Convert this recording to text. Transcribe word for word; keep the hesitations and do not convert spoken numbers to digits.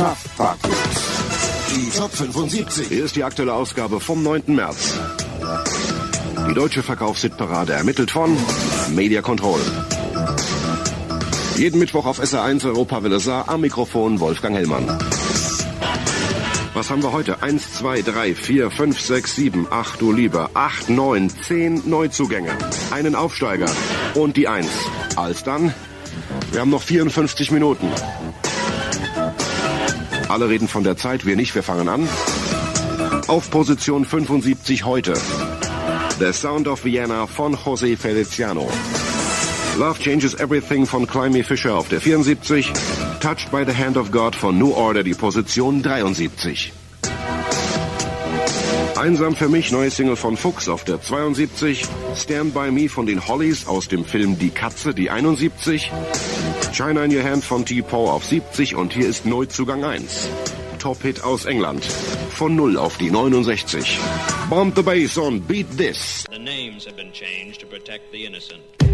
Tough Party. Die Top fünfundsiebzig. Hier ist die aktuelle Ausgabe vom neunten März. Die deutsche Verkaufshitparade ermittelt von Media Control. Jeden Mittwoch auf S R eins Europa Welle Saar, am Mikrofon Wolfgang Hellmann. Was haben wir heute? Eins, zwei, drei, vier, fünf, sechs, sieben, acht, du lieber, acht, neun, zehn Neuzugänge, einen Aufsteiger und die Eins. Alsdann, wir haben noch vierundfünfzig Minuten. Alle reden von der Zeit, wir nicht, wir fangen an. Auf Position fünfundsiebzig heute. The Sound of Vienna von José Feliciano. Love Changes Everything von Climby Fisher auf der vierundsiebzig. Touched by the Hand of God von New Order, die Position dreiundsiebzig. Einsam für mich, neue Single von Fuchs auf der zweiundsiebzig. Stand by Me von den Hollies aus dem Film Die Katze, die einundsiebzig. China in Your Hand von T-Paw auf siebzig und hier ist Neuzugang eins. Top-Hit aus England. Von null auf die neunundsechzig. Bomb the Bass on Beat This. The names have been changed to protect the innocent.